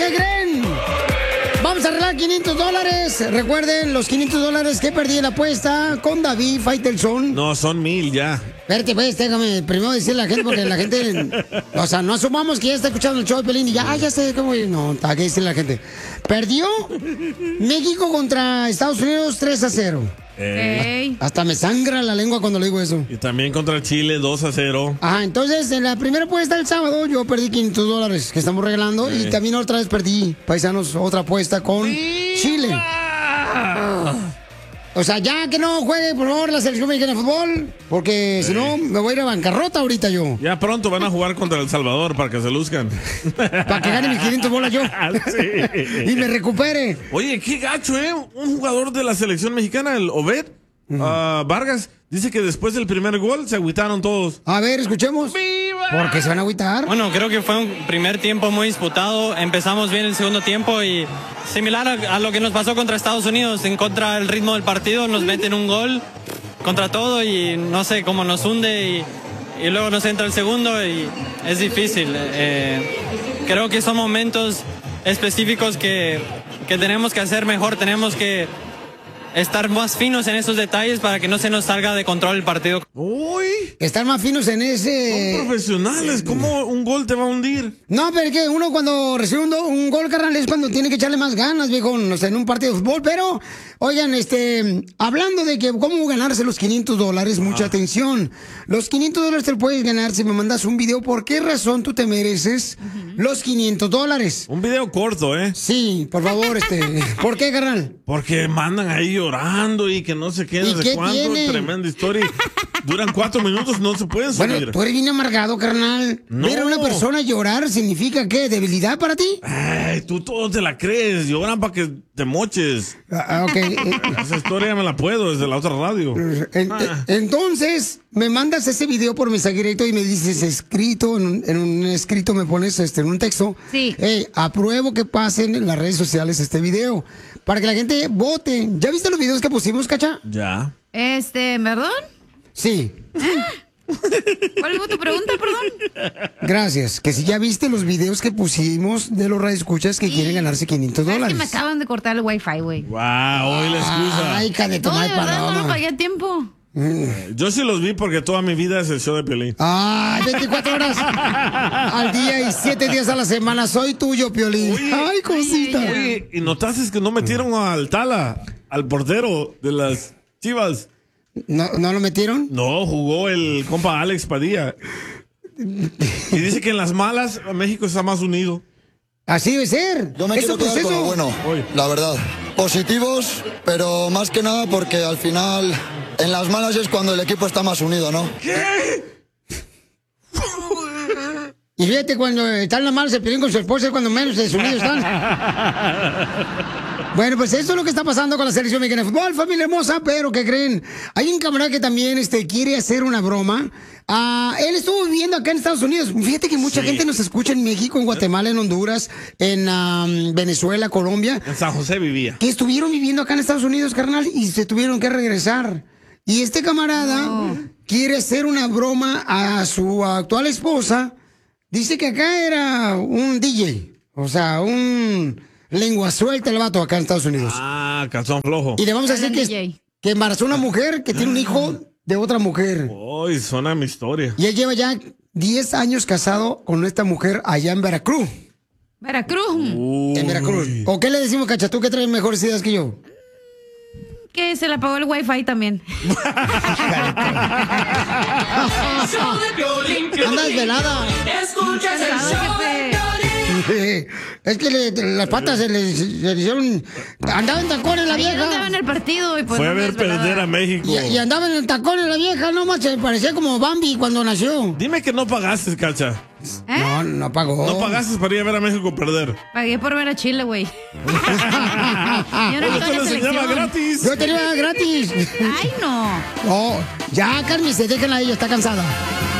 ¿qué creen? Vamos a arreglar $500. Recuerden, los $500 que perdí en la apuesta con David Faitelson. No, son 1,000 ya. Espérate, pues, déjame primero decirle a la gente, porque la gente, o sea, no asumamos que ya está escuchando el show de Pelín y ya sé cómo. No, está que decirle a la gente. Perdió México contra Estados Unidos 3-0. Hasta me sangra la lengua cuando le digo eso. Y también contra Chile 2-0. Ajá, entonces en la primera apuesta del sábado yo perdí $500 que estamos regalando. Y también otra vez perdí, paisanos, otra apuesta con Chile. O sea, ya que no juegue, por favor, la selección mexicana de fútbol, porque si no, me voy a ir a bancarrota ahorita yo. Ya pronto van a jugar contra El Salvador para que se luzcan. Para que gane mis 500 bolas yo. Sí. Y me recupere. Oye, qué gacho, ¿eh? Un jugador de la selección mexicana, el Obed Vargas, dice que después del primer gol se agüitaron todos. A ver, escuchemos. ¡Viva! ¿Por qué se van a agüitar? Bueno, creo que fue un primer tiempo muy disputado. Empezamos bien el segundo tiempo y similar a lo que nos pasó contra Estados Unidos. En contra del ritmo del partido nos meten un gol contra todo y no sé cómo nos hunde y luego nos entra el segundo y es difícil. Creo que son momentos específicos que tenemos que hacer mejor. Tenemos que estar más finos en esos detalles para que no se nos salga de control el partido. ¡Uy! Estar más finos en ese... Son profesionales, ¿cómo un gol te va a hundir? No, pero es que uno cuando recibe un gol, carnal, es cuando tiene que echarle más ganas, viejo, no sé, en un partido de fútbol. Pero, oigan, hablando de que cómo ganarse los $500, mucha atención. Los $500 te lo puedes ganar si me mandas un video. ¿Por qué razón tú te mereces los $500? Un video corto, ¿eh? Sí, por favor, ¿por qué, carnal? Porque mandan ahí llorando y que no sé qué, no sé cuánto. Tiene? Tremenda historia. Duran 4 minutos, no se pueden subir. Bueno, tú eres bien amargado, carnal. No. Ver a una persona llorar significa, ¿qué? ¿Debilidad para ti? Ay, tú todo te la crees. Lloran para que te moches. Ok. Esa historia me la puedo desde la otra radio. Entonces, me mandas ese video por mensaje directo y me dices escrito, en un escrito me pones en un texto. Sí. Apruebo que pasen en las redes sociales este video para que la gente vote. ¿Ya viste los videos que pusimos, Cacha? Ya. ¿Perdón? Sí. ¿Cuál fue tu pregunta, perdón? Gracias. Que si ya viste los videos que pusimos de los radioescuchas que quieren ganarse $500. Es que me acaban de cortar el wifi, güey. Wow, hoy la excusa. Ay, hija de tu No, de madre verdad, no lo paloma. pagué a tiempo. Yo sí los vi porque toda mi vida es el show de Piolín. Ay, 24 horas al día y 7 días a la semana. Soy tuyo, Piolín. Oye. Ay, cosita. Oye, ¿y notaste que no metieron al Tala, al portero de las Chivas? ¿No lo metieron? No, jugó el compa Alex Padilla. Y dice que en las malas México está más unido. Así debe ser. Yo me quiero quedar con lo bueno, la verdad. Positivos, pero más que nada porque al final en las malas es cuando el equipo está más unido, ¿no? ¿Qué? Y fíjate, cuando están las malas se pelean con su esposa es cuando menos desunidos están. Bueno, pues esto es lo que está pasando con la selección mexicana de fútbol, familia hermosa, pero ¿qué creen? Hay un camarada que también quiere hacer una broma. Él estuvo viviendo acá en Estados Unidos. Fíjate que mucha gente nos escucha en México, en Guatemala, en Honduras, en Venezuela, Colombia. En San José vivía. Que estuvieron viviendo acá en Estados Unidos, carnal, y se tuvieron que regresar. Y este camarada quiere hacer una broma a su actual esposa. Dice que acá era un DJ, o sea, un lengua suelta el vato acá en Estados Unidos. Ah, calzón flojo. Y le vamos a decir que embarazó a una mujer que tiene un hijo de otra mujer. Uy, suena mi historia. Y él lleva ya 10 años casado con esta mujer allá en Veracruz. Veracruz. En Veracruz. ¿O qué le decimos, Cacha? ¿Tú que traes mejores ideas que yo? Que se le apagó el wifi también. Anda desvelada. Escuchas el show de Piolín. Es que las patas se le hicieron... Andaba en tacones la Ayer vieja. andaba en el partido y pues Fue a no me ver desvelaba. perder a México. Y andaba en el tacón la vieja, nomás se parecía como Bambi cuando nació. Dime que no pagaste, Cacha. No pagó. No pagaste para ir a ver a México perder. Pagué por ver a Chile, güey. Yo no Pero vi te toda lo la enseñaba selección. gratis. Yo tenía gratis. Ay, no. Oh, ya, Carmen, se déjenla a ella, está cansada.